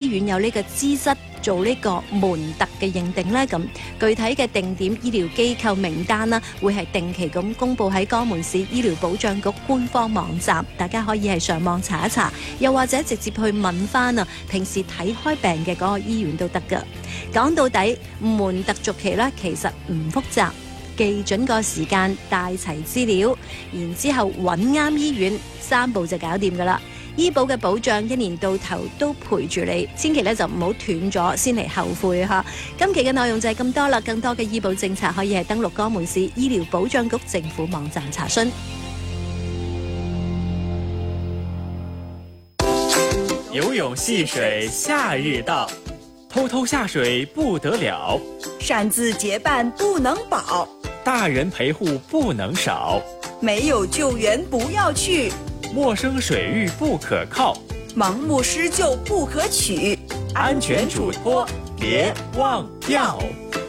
院有呢個資質做呢個門特嘅認定呢？咁具體嘅定點醫療機構名單啦，會係定期咁公佈喺江門市醫療保障局官方網站，大家可以係上網查一查，又或者直接去問翻啊，平時睇開病嘅嗰個醫院都得㗎。講到底，門特續期呢，其實唔複雜，記準個時間，帶齊資料，然之後揾啱醫院，3步就搞掂㗎啦。醫保嘅保障一年到頭都陪住你，千祈咧就唔好斷咗先嚟後悔嚇。今期嘅內容就係咁多啦，更多嘅醫保政策可以係登錄江門市醫療保障局政府網站查詢。 游泳戲水夏日到，偷偷下水不得了， 擅自結伴不能保， 大人陪護不能少， 沒有救援不要去， 陌生水域不可靠， 盲目施救不可取， 安全囑託別忘掉。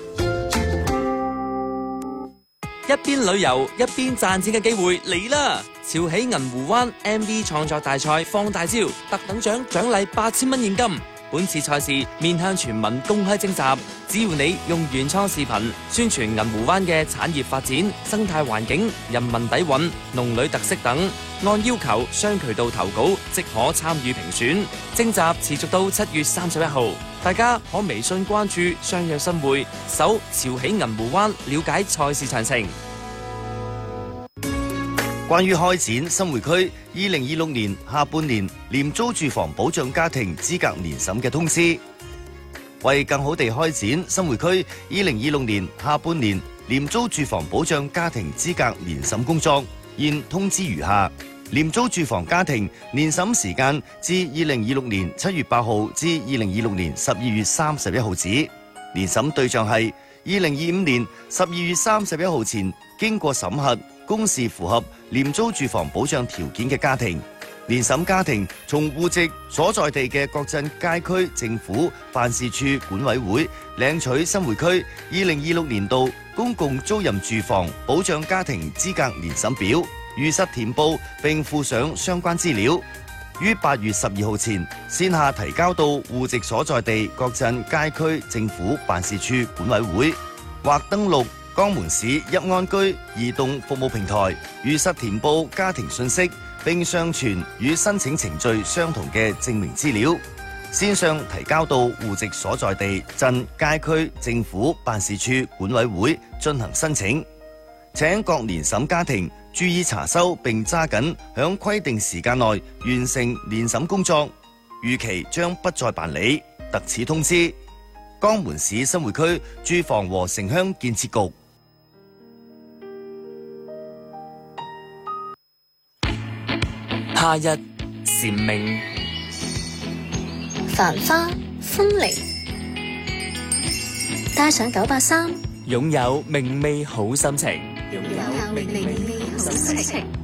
一邊旅遊一邊賺錢嘅機會嚟啦！潮起銀湖灣 MV 創作大賽放大招，特等獎獎勵8000蚊現金。本次賽事面向全民公開徵集，只要你用原創視頻宣傳銀湖灣嘅產業發展、生態環境、人民底蘊、農旅特色等，按要求雙渠道投稿即可參與評選。徵集持續到7月31號，大家可微信關注相約新會，搜潮起銀湖灣了解賽事詳情。 關於開展新會區2026年下半年廉租住房保障家庭資格年審嘅通知，為更好地開展新會區2026年下半年廉租住房保障家庭資格年審工作，現通知如下：廉租住房家庭年審時間至2026年7月8號至2026年12月31號止，年審對象係2025年12月31號前經過審核，公示符合廉租住房保障條件嘅家庭。年審家庭從戶籍所在地嘅各鎮街區政府辦事處管委會領取新會區2026年度公共租賃住房保障家庭資格年審表，如實填報並附上相關資料，於8月12號前線下提交到戶籍所在地各鎮街區政府辦事處管委會，或登錄江門市邑安居移動服務平台，如實填報家庭信息，並上傳與申請程序相同嘅證明資料，線上提交到戶籍所在地鎮街區政府辦事處管委會進行申請。請各年審家庭注意查收並揸緊響規定時間內完成年審工作，逾期將不再辦理。特此通知，江門市新會區住房和城鄉建設局。 夏日蟬鳴， 繁花風鈴，帶上983， 擁有明媚好心情。 擁有明媚好心情。